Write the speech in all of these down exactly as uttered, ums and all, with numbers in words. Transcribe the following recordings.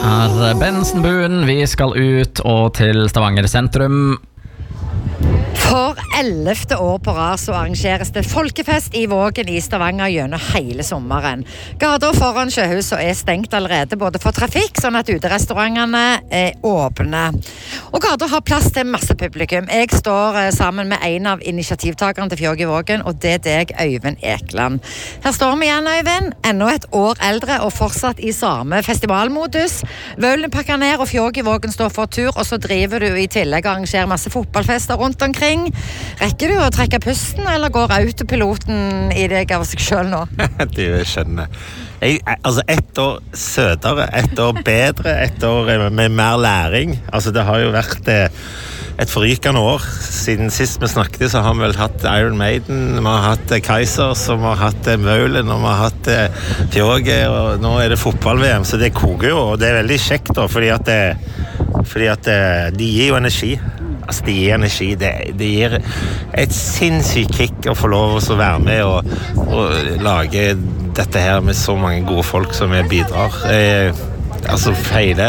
er Bensenbuen. Vi skal ut og til Stavanger sentrum. For ellevte år på rad så arrangeres det folkefest i Vågen i Stavanger gjennom hele sommeren. Gata foran sjøhuset er stengt allerede både for trafikk, sånn at uterestaurantene er åpne. Og gata har plass til masse publikum. Jeg står sammen med en av initiativtakerne til Fjog i Vågen, og det er deg, Øyvind Ekland. Her står vi igjen, Øyvind. Enda et år eldre og fortsatt i samme festivalmodus. Vølene pakker ned, og Fjog i Vågen står for tur, og så driver du i tillegg og arrangerer masse fotballfester rundt omkring. Rekker du å trekke pusten, eller går autopiloten i deg av seg selv nå? Det skjønner jeg. Altså, ett år søtere, ett år bedre, ett år med mer læring. Altså, det har jo vært eh, et forrykende år. Siden sist vi snakket, så har vi vel hatt Iron Maiden, vi har hatt Kaiser, så vi har hatt Vølen, og vi har hatt eh, Fjoget, og nå er det fotball-V M, så det koker jo, og det er veldig kjekt da, fordi at, det, fordi at det, de gir jo energi. Altså, det gir energi, det, det gir et sinnssykt kick å få lov å være med og, og lage dette her med så mange gode folk som vi bidrar. Eh, altså, hele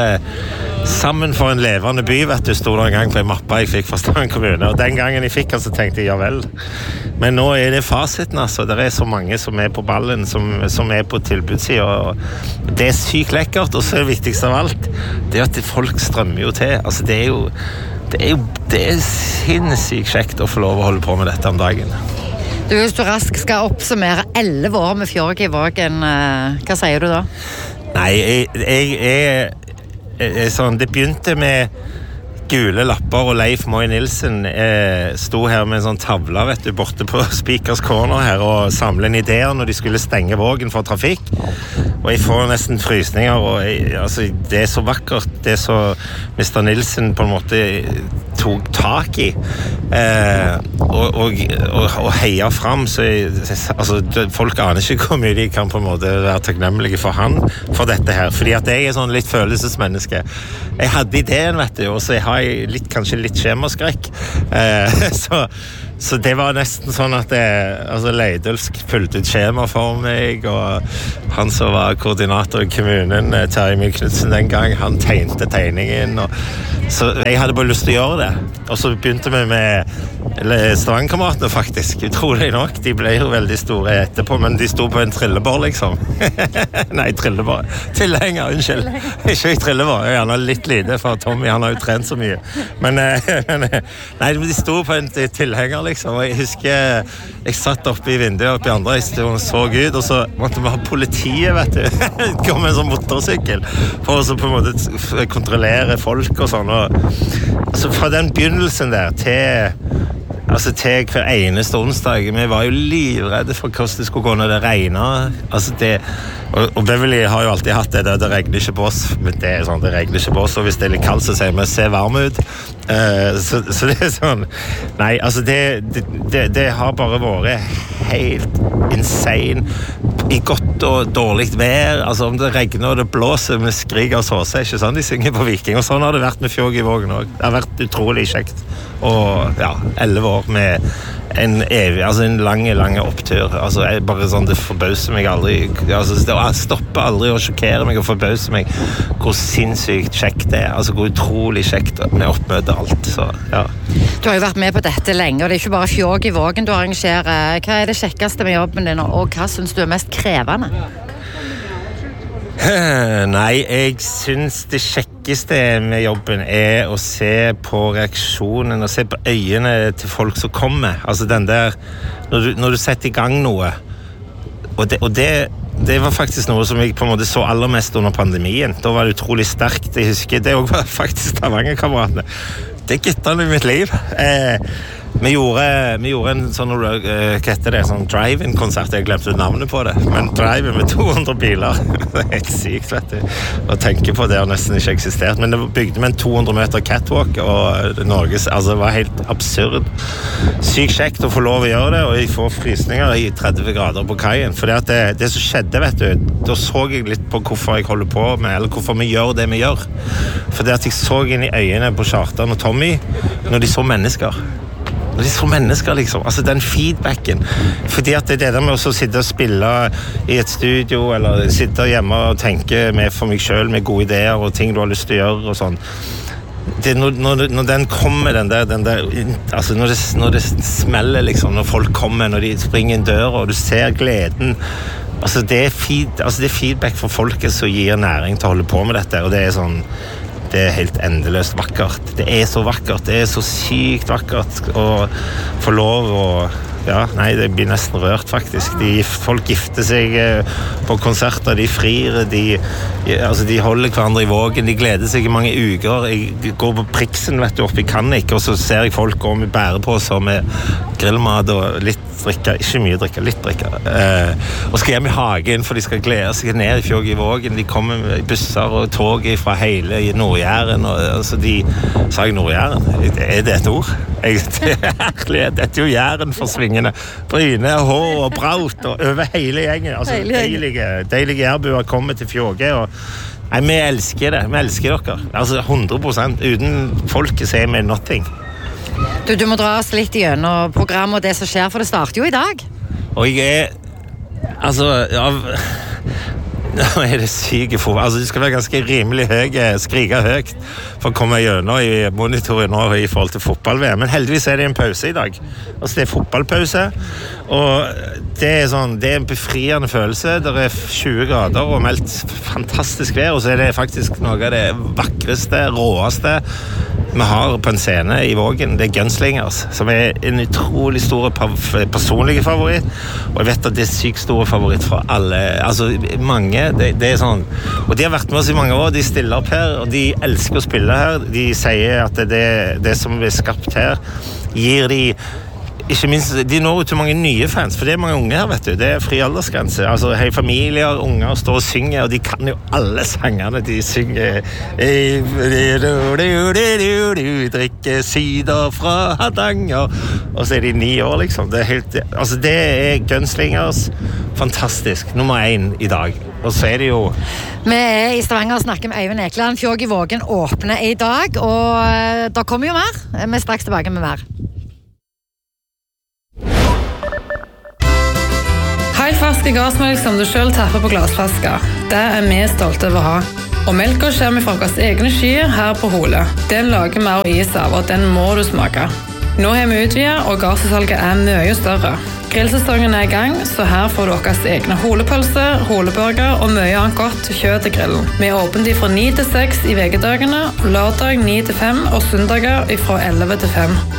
Sammen for en levende by, vet du, stod det en gang på en mappe jeg fikk fra Stavanger kommune, og den gangen jeg fikk den, så tenkte jeg, ja vel. Men nå er det fasiten, altså. Det er så mange som er på ballen, som, som er på tilbudssiden, og det er sykt lekkert, og så er det viktigste av alt, det er at folk strømmer jo til. Altså, det er jo Det er jo det er sinnssykt kjekt å få lov å holde på med dette om dagen. Du, hvis du raskt skal oppsummere elleve år med Fjord i Vågen, hva sier du da? Nei, jeg, jeg, jeg, jeg sånn, det begynte med gule lapper, og Leif Moy Nilsen eh, sto her med en sånn tavle, vet du, borte på Speakers Corner her, og samle inn ideer når de skulle stenge Vågen for trafikk. Og jeg får nesten frysninger, og jeg, altså, det er så vakkert, det er så mister Nilsen på en måte tok tak i, eh, og, og, og, og heia frem, så jeg, altså, folk aner ikke hvor mye de kan på en måte være takknemlige for han, for dette her, fordi at jeg er sånn litt følelsesmenneske. Jeg hadde ideen, vet du, og så har jeg litt, kanskje litt skjemaskrekk, eh, så Så det var nesten sånn at jeg, altså Leidølsk fulgte ut skjema for meg, og han som var koordinator i kommunen, Terje Emil Knudsen den gang, han tegnte tegningen, og så jeg hadde bare lyst til å gjøre det. Og så begynte vi med Stavanger-kameratene faktisk, utrolig nok. De ble jo veldig store etterpå, men de sto på en trillebår, liksom. Nei, trillebår. Tilhenger, unnskyld. Ikke i trillebår, jeg er litt lite, for Tommy, han har jo trent så mye. Men, nei, de sto på en tilhenger, liksom, og jeg husker jeg satt oppe i vinduet oppe i andre og så ut, og så måtte vi ha politiet, vet du, kom med en sånn motorsykkel for å så på en måte kontrollere folk og sånn, og altså fra den begynnelsen der til altså til hver eneste onsdag, vi var jo livredde for hvordan det skulle gå når det regnet, altså det, og, og Beverly har jo alltid hatt det der, det regner ikke på oss, men det er sånn, det regner ikke på oss, og hvis det er litt kaldt så sier vi, se varm ut, uh, så, så det er sånn, nei, altså det, det, det, det har bare vært helt insane, i godt og dårligt vær, altså om det regner og det blåser med skrig av såse, ikke sånn de synger på Viking, og sånn har det vært med Fjog i Vågen også. Det har vært utrolig kjekt, og ja, elleve år med en evig, altså en lang, lang opptur, altså jeg bare sånn, det forbauser meg aldri, altså det stopper aldri å sjokkere meg og forbauser meg hvor sinnssykt kjekt det er, altså hvor utrolig kjekt med oppmøte alt, så ja. Du har jo vært med på dette lenge, og det er ikke bare Fjog i Vågen du arrangerer. Hva er det kjekkeste med jobben din, og hva synes du er mest krevende? Nei, jeg synes det kjekkeste med jobben er å se på reaksjonen, og se på øynene til folk som kommer. Altså den der, når du, når du setter i gang noe, og det, og det det var faktisk noe som jeg på en måte så aller mest under pandemien. Da var det utrolig sterkt. Jeg husker, det var faktisk Stavanger-kameratene. Det er guttene i mitt liv. Eh, vi, gjorde, vi gjorde en sånn, uh, hva heter det, sånn drive-in-konsert. Jeg glemte navnet på det. Men drive-in med to hundre biler. Det er helt sykt, vet du. Å tenke på det har nesten ikke eksistert. Men det bygde med en to hundre meter catwalk, og Norges, altså det var helt absurd. Sykt kjekt å få lov å gjøre det, og jeg får frysninger i tretti grader på kaien. For det, det, det som skjedde, vet du, da så jeg litt på hvorfor jeg holder på med, eller hvorfor vi gjør det vi gjør. For det at jeg så inn i øynene på Kjartan og Tommy, når de så mennesker. Når de så mennesker, liksom. Altså, den feedbacken. Fordi at det er det der med å sitte og spille i et studio, eller sitte hjemme og tenke med for meg selv, med gode ideer og ting du har lyst til å gjøre og sånn. Det, når, når, når den kommer, den der, den der altså når det, når det smeller, liksom, når folk kommer, når de springer inn døra, og du ser gleden. Altså, det er, feed, altså, det er feedback fra folket som gir næring til å holde på med dette, og det er sånn det er helt endeløst vakkert. Det er så vakkert, det er så sykt vakkert å få lov å ja, nei, det blir nesten rørt faktisk. De, folk gifter seg på konserter, de frir, de, altså, de holder hverandre i vågen, de gleder seg i mange uker. Jeg går på Priksen, vet du, oppe i Kannik, og så ser jeg folk gå med bærepåser med grillmat og litt drikke, ikke mye drikke, litt drikke. Eh, og skal hjem i hagen, for de skal glede seg ned i fjog i vågen. De kommer med busser og tog fra hele Nordjæren, og altså, de sa jeg Nordjæren? Er det et ord? Jeg, det er herlig, dette er jo Jæren for svingene. Bryne, hår og braut, og over hele gjengen. Altså, deilige, deilige jærbuer kommer til fjoget, og nei, vi elsker det, vi elsker dere. Altså, hundre prosent. Uten folket sier vi nothing. Du, du må dra oss litt gjennom programmet og det som skjer, for det starter jo i dag. Og jeg er, altså, av... Nå er det syke for... Altså, du skal være ganske rimelig høy, skrike høyt for å komme gjennom i monitoren nå i forhold til fotball-V M. Men heldigvis er det en pause i dag. Altså, det er fotballpause, og det er sånn, det er en befriende følelse. Det er tjue grader og meldt fantastisk vær, og så er det faktisk noe av det vakreste, råeste vi har på en scene i Vågen. Det er Gunslingers, som er en utrolig stor personlig favoritt, og jeg vet at det er sykt stor favoritt for alle, altså mange, det, det er sånn, og de har vært med oss i mange år, de stiller opp her, og de elsker å spille her, de sier at det, det som er skapt her, gir de ikke minst, de når ut til mange nye fans, for det er mange unge her, vet du. Det er fri aldersgrense. Altså, hei, familier, unger står og synger, og de kan jo alle sangene de synger. Drikke sider fra Hardanger. Og så er de ni år, liksom. Det er helt, altså, det er Gunslingers. Fantastisk. Nummer én i dag. Og så er det jo... Vi er i Stavanger og snakker med Øyvind Ekeland. Fjog i Vågen åpner i dag, og da kommer jo mer. Vi er straks tilbake med mer. Helt ferske gassmelk som du selv tapper på glasflasker. Det er vi stolte over å ha. Og melka kommer fra våre egne skyer her på Hole. Den lager vi av is av, og den må du smake. Nå har vi utvidet, og gassalget er mye større. Grillsesongen er i gang, så her får du deres egne holepølse, holeburger og mye annet godt kjøtt til grillen. Vi er åpent fra ni til seks i vekedagene, lørdag ni til fem og søndager fra elleve til fem.